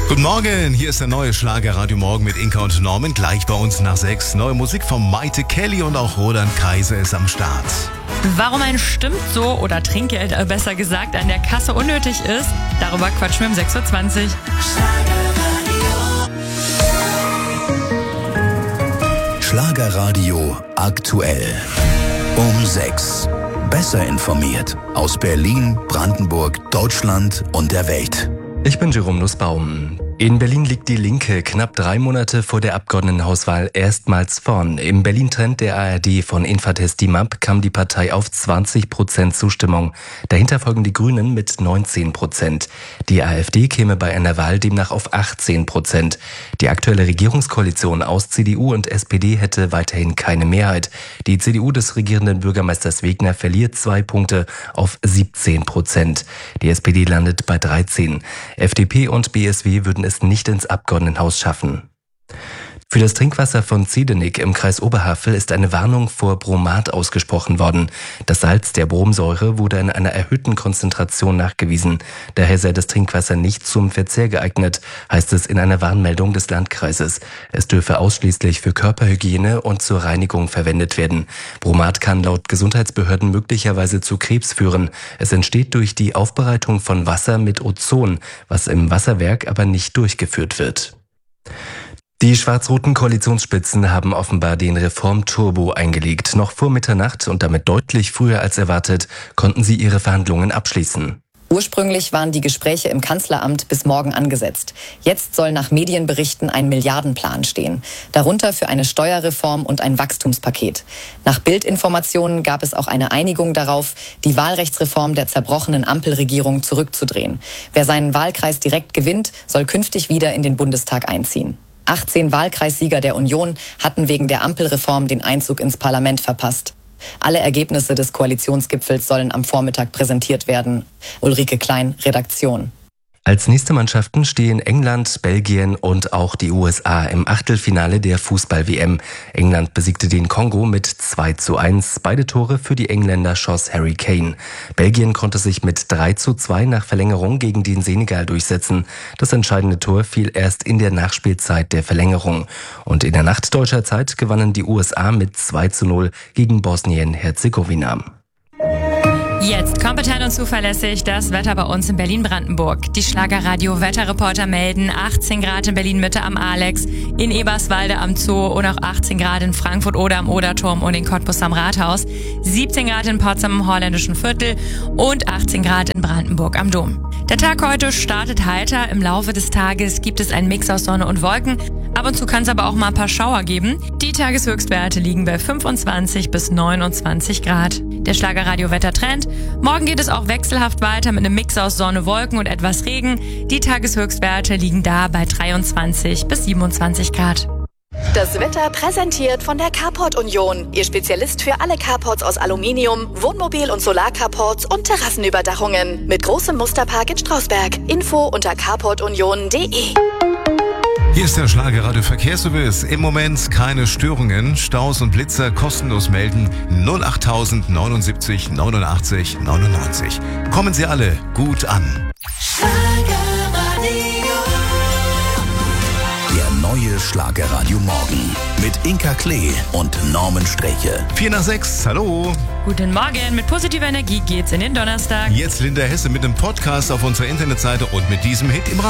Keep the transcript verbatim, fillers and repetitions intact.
Guten Morgen, hier ist der neue Schlager Radio Morgen mit Inka und Norman. Gleich bei uns nach sechs. Neue Musik von Maite Kelly und auch Roland Kaiser ist am Start. Warum ein Stimmt so oder Trinkgeld äh, besser gesagt an der Kasse unnötig ist, darüber quatschen wir um sechs Uhr zwanzig. Schlagerradio aktuell. Um sechs. Besser informiert aus Berlin, Brandenburg, Deutschland und der Welt. Ich bin Jerome Nussbaum. In Berlin liegt die Linke knapp drei Monate vor der Abgeordnetenhauswahl erstmals vorn. Im Berlin-Trend der A R D von Infratest DIMAP kam die Partei auf zwanzig Prozent Zustimmung. Dahinter folgen die Grünen mit neunzehn Prozent. Die AfD käme bei einer Wahl demnach auf achtzehn Prozent. Die aktuelle Regierungskoalition aus C D U und S P D hätte weiterhin keine Mehrheit. Die C D U des regierenden Bürgermeisters Wegner verliert zwei Punkte auf siebzehn Prozent. Die S P D landet bei dreizehn. F D P und B S W würden es nicht ins Abgeordnetenhaus schaffen. Für das Trinkwasser von Ziedenik im Kreis Oberhavel ist eine Warnung vor Bromat ausgesprochen worden. Das Salz der Bromsäure wurde in einer erhöhten Konzentration nachgewiesen. Daher sei das Trinkwasser nicht zum Verzehr geeignet, heißt es in einer Warnmeldung des Landkreises. Es dürfe ausschließlich für Körperhygiene und zur Reinigung verwendet werden. Bromat kann laut Gesundheitsbehörden möglicherweise zu Krebs führen. Es entsteht durch die Aufbereitung von Wasser mit Ozon, was im Wasserwerk aber nicht durchgeführt wird. Die schwarz-roten Koalitionsspitzen haben offenbar den Reformturbo eingelegt. Noch vor Mitternacht und damit deutlich früher als erwartet, konnten sie ihre Verhandlungen abschließen. Ursprünglich waren die Gespräche im Kanzleramt bis morgen angesetzt. Jetzt soll nach Medienberichten ein Milliardenplan stehen. Darunter für eine Steuerreform und ein Wachstumspaket. Nach Bildinformationen gab es auch eine Einigung darauf, die Wahlrechtsreform der zerbrochenen Ampelregierung zurückzudrehen. Wer seinen Wahlkreis direkt gewinnt, soll künftig wieder in den Bundestag einziehen. achtzehn Wahlkreissieger der Union hatten wegen der Ampelreform den Einzug ins Parlament verpasst. Alle Ergebnisse des Koalitionsgipfels sollen am Vormittag präsentiert werden. Ulrike Klein, Redaktion. Als nächste Mannschaften stehen England, Belgien und auch die U S A im Achtelfinale der Fußball-W M. England besiegte den Kongo mit zwei zu eins. Beide Tore für die Engländer schoss Harry Kane. Belgien konnte sich mit drei zu zwei nach Verlängerung gegen den Senegal durchsetzen. Das entscheidende Tor fiel erst in der Nachspielzeit der Verlängerung. Und in der Nacht deutscher Zeit gewannen die U S A mit zwei zu null gegen Bosnien-Herzegowina. Jetzt kompetent und zuverlässig das Wetter bei uns in Berlin-Brandenburg. Die Schlagerradio-Wetterreporter melden achtzehn Grad in Berlin-Mitte am Alex, in Eberswalde am Zoo und auch achtzehn Grad in Frankfurt oder am Oderturm und in Cottbus am Rathaus, siebzehn Grad in Potsdam im Holländischen Viertel und achtzehn Grad in Brandenburg am Dom. Der Tag heute startet heiter. Im Laufe des Tages gibt es einen Mix aus Sonne und Wolken. Ab und zu kann es aber auch mal ein paar Schauer geben. Die Tageshöchstwerte liegen bei fünfundzwanzig bis neunundzwanzig Grad. Der Schlagerradio-Wettertrend. Morgen geht es auch wechselhaft weiter mit einem Mix aus Sonne, Wolken und etwas Regen. Die Tageshöchstwerte liegen da bei dreiundzwanzig bis siebenundzwanzig Grad. Das Wetter präsentiert von der Carport Union. Ihr Spezialist für alle Carports aus Aluminium, Wohnmobil- und Solarcarports und Terrassenüberdachungen. Mit großem Musterpark in Strausberg. Info unter carport union punkt de. Hier ist der Schlagerradio Verkehrsservice. Im Moment keine Störungen. Staus und Blitzer kostenlos melden. null acht tausend neunundsiebzig neunundachtzig neunundneunzig. Kommen Sie alle gut an. Der neue Schlagerradio Morgen mit Inka Klee und Norman Streche. vier nach sechs, hallo. Guten Morgen, mit positiver Energie geht's in den Donnerstag. Jetzt Linda Hesse mit dem Podcast auf unserer Internetseite und mit diesem Hit im Radio.